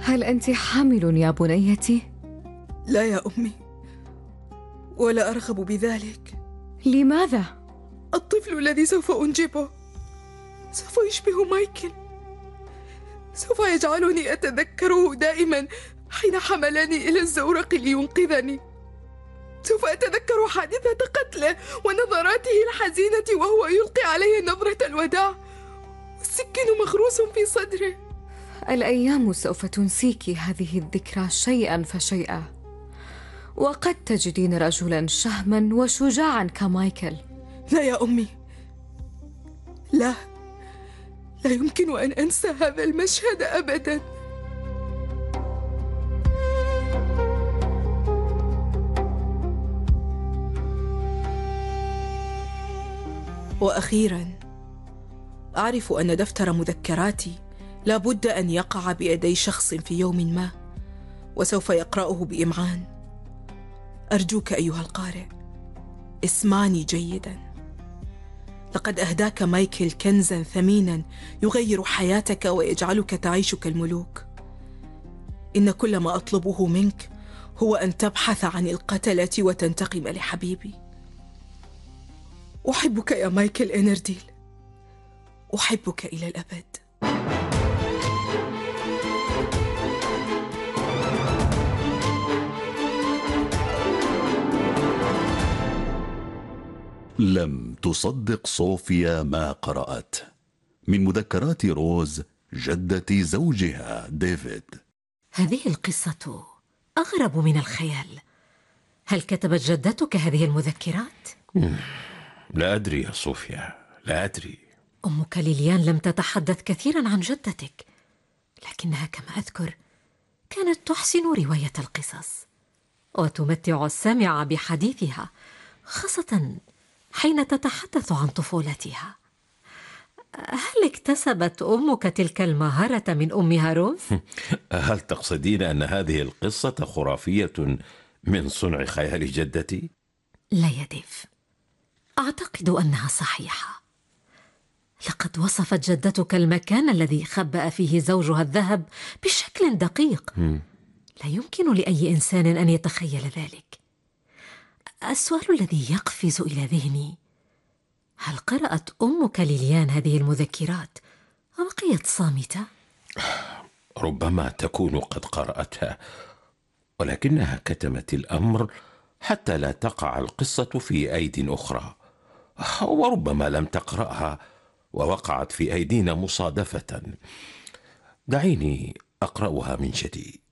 هل أنت حامل يا بنيتي؟ لا يا أمي، ولا أرغب بذلك. لماذا؟ الطفل الذي سوف أنجبه سوف يشبه مايكل، سوف يجعلني أتذكره دائما حين حملني إلى الزورق لينقذني. سوف أتذكر حادثة قتله ونظراته الحزينة وهو يلقي علي نظرة الوداع والسكين مغروس في صدره. الأيام سوف تنسيك هذه الذكرى شيئا فشيئا، وقد تجدين رجلا شهما وشجاعا كمايكل. لا يا أمي، لا يمكن أن أنسى هذا المشهد أبدا. وأخيرا أعرف أن دفتر مذكراتي لا بد أن يقع بيدي شخص في يوم ما، وسوف يقرأه بإمعان. أرجوك أيها القارئ، اسمعني جيدا. لقد أهداك مايكل كنزا ثمينا يغير حياتك ويجعلك تعيش كالملوك. إن كل ما أطلبه منك هو أن تبحث عن القتلة وتنتقم لحبيبي. أحبك يا مايكل إنرديل، أحبك إلى الأبد. لم تصدق صوفيا ما قرأت. من مذكرات روز جدة زوجها ديفيد. هذه القصة أغرب من الخيال. هل كتبت جدتك هذه المذكرات؟ لا أدري يا صوفيا، لا أدري. أمك ليليان لم تتحدث كثيرا عن جدتك، لكنها كما أذكر كانت تحسن رواية القصص وتمتع السامع بحديثها، خاصة حين تتحدث عن طفولتها. هل اكتسبت أمك تلك المهارة من أمها روز؟ هل تقصدين أن هذه القصة خرافية من صنع خيال جدتي؟ لا يا ديف، أعتقد أنها صحيحة. لقد وصفت جدتك المكان الذي خبأ فيه زوجها الذهب بشكل دقيق. لا يمكن لأي إنسان أن يتخيل ذلك. السؤال الذي يقفز إلى ذهني: هل قرأت أمك ليليان هذه المذكرات وبقيت صامتة؟ ربما تكون قد قرأتها، ولكنها كتمت الأمر حتى لا تقع القصة في أيدي أخرى، وربما لم تقرأها ووقعت في أيدينا مصادفة. دعيني أقرأها من جديد.